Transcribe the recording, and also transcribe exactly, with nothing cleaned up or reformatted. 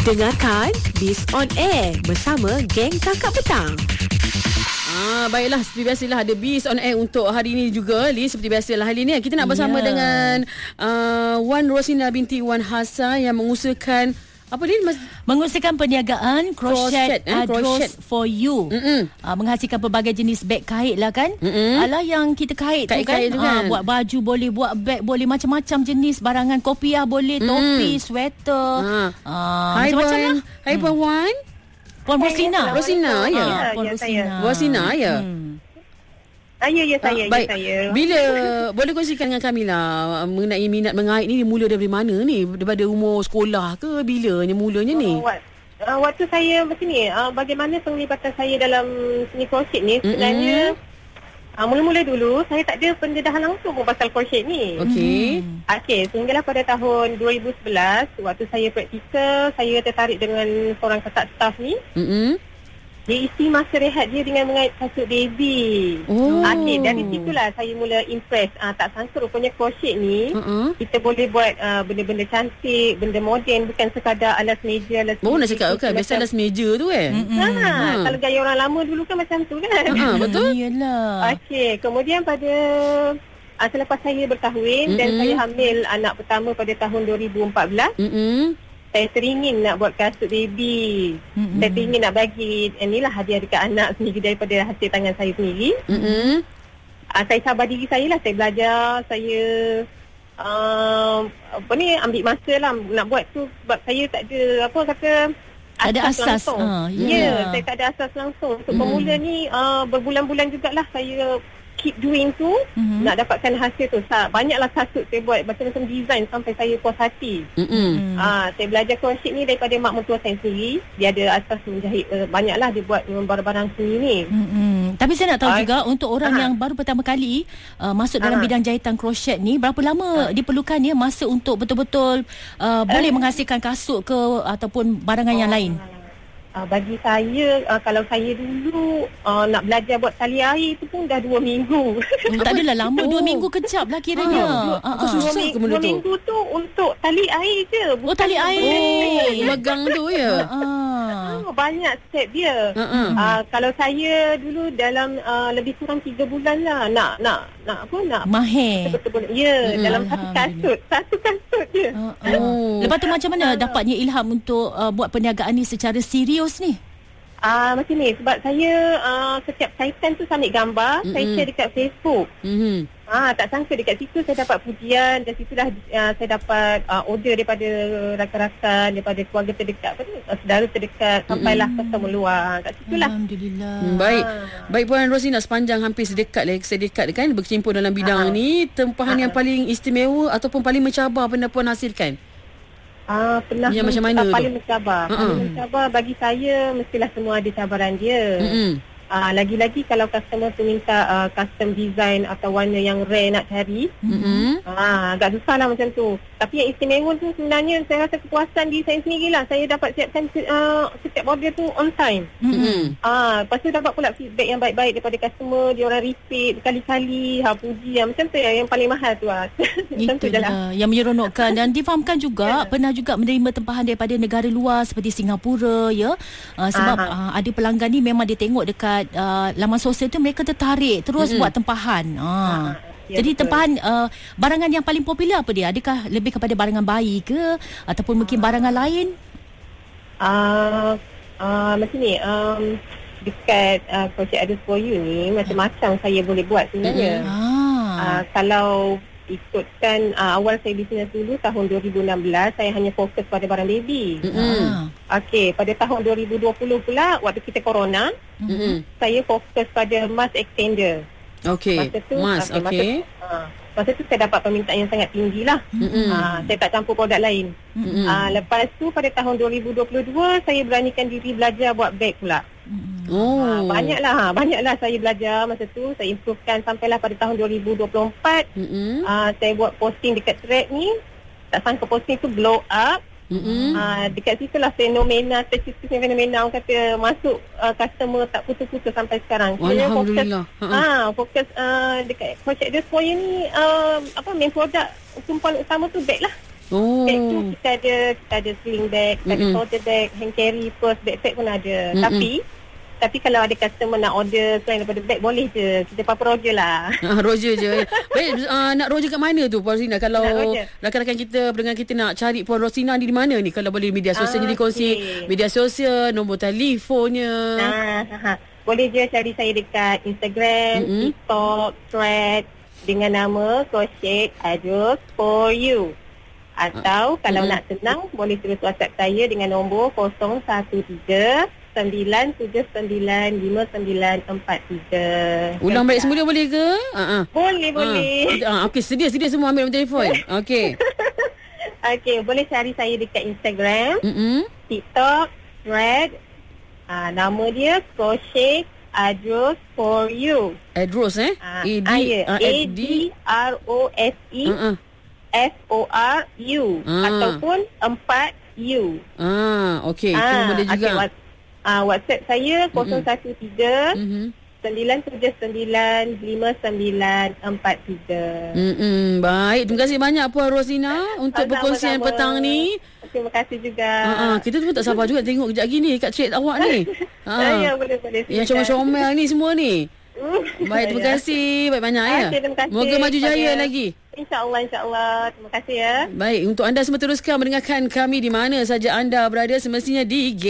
Dengarkan Biz on Air bersama geng Kakak Petang. Ah, baiklah, seperti biasalah ada Biz on Air untuk hari ini juga, Li. Seperti biasalah hari ini kita nak bersama yeah. dengan uh, Wan Rosina binti Wan Hasa yang mengusahakan apa dia? Mas- mengusahakan perniagaan crochet, crochet eh? Adros crochet. for you. Uh, menghasilkan pelbagai jenis beg kait lah kan. Mm-mm. Alah yang kita kait, kait tu kan, tu kan? Uh, buat baju boleh, buat beg boleh, macam-macam jenis barangan, kopiah boleh, mm. topi, sweater. Uh. Uh, Hai macam-macam Puan. lah. Hai Puan Wan. Puan Rosina. Rosina ya. Uh, Puan ya, Rosina. Rosina ya. Hmm. Ah, ya, ya saya, uh, baik. ya saya. Bila boleh kongsikan dengan kami lah mengenai minat mengait ni mula dari mana ni? Daripada umur sekolah ke bilanya mulanya ni? Uh, what, uh, waktu saya macam ni, uh, bagaimana penglibatan saya dalam seni crochet ni sebenarnya mm-hmm. uh, mula-mula dulu saya tak ada pendedahan langsung pun pasal crochet ni. Okey. Hmm. Okey, sehinggalah pada tahun dua ribu sebelas waktu saya praktikal, saya tertarik dengan seorang kakak staff ni. Mhm. Dia isi masa rehat dia dengan mengait kasut baby. Oh. Okey, dari situlah saya mula impress. Ah, tak sangka rupanya crochet ni uh-uh. kita boleh buat uh, benda-benda cantik, benda moden, bukan sekadar alas meja, alas Oh, nak meja, cakap kan biasa alas meja tu eh. Ha, ha. Kalau gaya orang lama dulu kan macam tu kan. Ha, betul. Iyalah. Okey, kemudian pada uh, selepas saya berkahwin mm-hmm. dan saya hamil anak pertama pada tahun dua ribu empat belas. Mhm. Saya teringin nak buat kasut baby. Mm-hmm. Saya teringin nak bagi inilah hadiah dekat anak sendiri daripada hasil tangan saya sendiri. Mhm. Uh, saya sabar diri saya lah. Saya belajar. Saya uh, apa ni ambil masa lah nak buat tu sebab saya tak ada apa kata asas, ada asas langsung. uh, Ya, yeah. yeah, saya tak ada asas langsung. Untuk mm. pemula ni uh, berbulan-bulan jugalah saya keep doing tu mm-hmm. nak dapatkan hasil tu. Banyaklah kasut saya buat macam-macam design sampai saya puas hati. Mm-hmm. Ah, saya belajar crochet ni daripada mak mentua saya sendiri. Dia ada asas menjahit uh, banyaklah dia buat dengan barang-barang seni ni. Mm-hmm. Tapi saya nak tahu uh, juga untuk orang uh, yang baru pertama kali uh, masuk dalam uh, bidang jahitan crochet ni, berapa lama uh, diperlukannya masa untuk betul-betul uh, boleh uh, menghasilkan kasut ke ataupun barangan uh, yang lain? Uh, bagi saya, uh, kalau saya dulu uh, nak belajar buat tali air tu pun dah dua minggu. Hmm, tak adalah lama, oh. dua minggu kejap lah kiranya. Ah, dua, ah, ah. Susah dua, ke benda dua tu? minggu tu untuk tali air je. Oh, tali air. Oh, megang tu ya. Ah, banyak step dia. Uh-uh. Uh, kalau saya dulu dalam uh, lebih kurang tiga bulan lah nak nak nak apa nak mahir. Betul-betul. Ya, hmm, dalam satu kasut, satu kasut je. Uh, uh. Oh. Lepas tu macam mana dapatnya ilham untuk uh, buat perniagaan ni secara serius ni? Ah uh, macam ni sebab saya uh, setiap kaitan tu sambil gambar, mm-hmm. saya share dekat Facebook. Mhm. Ah tak sangka dekat situ saya dapat pujian dan situlah uh, saya dapat uh, order daripada rakan-rakan, daripada keluarga terdekat, apa ni, uh, saudara terdekat, mm-hmm. sampailah customer luar. Kat situlah. Alhamdulillah. Hmm, baik. Baik Puan Rosina, sepanjang hampir sedekat lah sedekat kan berkecimpung dalam bidang uh-huh. ni, tempahan uh-huh. yang paling istimewa ataupun paling mencabar pernah Puan hasilkan? Ah, pernah yang macam mana uh, tu? paling mencabar. Uh-uh. Paling mencabar bagi saya mestilah semua ada cabaran dia. Mm-hmm. Ah, lagi-lagi kalau customer tu minta uh, custom design atau warna yang rare nak cari. Mm-hmm. Ah, agak susah lah macam tu. Tapi yang istimewa tu sebenarnya saya rasa kepuasan diri saya sendirilah. Saya dapat siapkan uh, setiap order tu on time. Mm-hmm. Ah, lepas tu dapat pula feedback yang baik-baik daripada customer. Dia orang repeat berkali-kali, ha, puji. Macam tu yang, yang paling mahal tu lah. Itulah yang menyeronokkan. Dan difahamkan juga, yeah. pernah juga menerima tempahan daripada negara luar seperti Singapura, ya. Uh, sebab uh, ada pelanggan ni memang dia tengok dekat Uh, laman sosial tu mereka tertarik terus mm-hmm. buat tempahan. Ah. Ya, jadi betul. Tempahan uh, barangan yang paling popular apa dia? Adakah lebih kepada barangan bayi ke ataupun mungkin barangan lain? Ah, uh, uh, macam ni. Um, dekat uh, Crochet Adros for You ni macam-macam uh. saya boleh buat sebenarnya. Mm-hmm. Ah. Uh, kalau ikutkan uh, awal saya bisnes dulu tahun dua ribu enam belas saya hanya fokus pada barang baby. Mm-hmm. Okey, pada tahun dua ribu dua puluh pula waktu kita corona, mm-hmm. saya fokus pada mask extender. Okey, masa tu mask okey. Okay. Masa, uh, masa tu saya dapat permintaan yang sangat tinggi lah. Mm-hmm. Uh, saya tak campur produk lain. Mm-hmm. Uh, lepas tu pada tahun dua ribu dua puluh dua saya beranikan diri belajar buat beg pula. Oh. Ha, banyaklah, banyaklah saya belajar masa tu. Saya improvekan sampailah pada tahun dua ribu dua puluh empat. Mm-hmm. Uh, saya buat posting dekat thread ni. Tak sangka posting tu blow up. Mm-hmm. Uh, dekat situlah fenomena, tercetusnya fenomena orang kata masuk uh, customer tak putus-putus sampai sekarang. Alhamdulillah. Fokus, ha, fokus uh, dekat Crochet Adros for You ni uh, apa main produk tumpuan utama tu beg lah. Oh. Bag tu kita ada, kita ada sling bag, kita ada shoulder bag, hand carry, purse, backpack pun ada. Mm-mm. Tapi Tapi kalau ada customer nak order selain daripada bag, boleh je. Kita papa Roger lah. Ah, Roger je. Baik, uh, nak Roger kat mana tu Puan Rosina? Kalau rakan-rakan kita, pendengar kita nak cari Puan Rosina ni di mana ni? Kalau boleh media sosial ah, ni dikongsi. Okay. Media sosial, nombor telefonnya. Ah, ha, ha. Boleh je cari saya dekat Instagram, mm-hmm. TikTok, Thread dengan nama Kosek Adros for You. Atau ah, kalau mm-hmm. nak senang, boleh terus WhatsApp saya dengan nombor kosong satu tiga sembilan tujuh sembilan lima sembilan empat tiga. Ulang balik semula boleh ke? Uh-huh. Boleh, boleh. Uh, Okey, sedia-sedia semua ambil nombor telefon. Okey. Okey, boleh cari saya dekat Instagram, mm-hmm. TikTok, Thread. Uh, nama dia Kosek Adros for You. Adros eh? Uh, A D R O S E F O R U ataupun empat U. Ah, okey. Itu ah, boleh juga. Okay, Uh, WhatsApp saya kosong satu tiga sembilan tujuh sembilan lima sembilan empat tiga. Mm-mm. Baik, terima kasih banyak Puan Rosina untuk perkongsian petang ni. Terima kasih juga. Uh-uh. Kita pun tak sabar juga tengok kejap lagi ni kat trade awak ni. uh. Ya, boleh-boleh. Yang comel-comel ni semua ni. Baik, terima kasih. Baik banyak ya. Okay, terima kasih. Moga maju jaya lagi. InsyaAllah, insyaAllah. Terima kasih ya. Baik, untuk anda semua teruskan mendengarkan kami di mana saja anda berada, semestinya di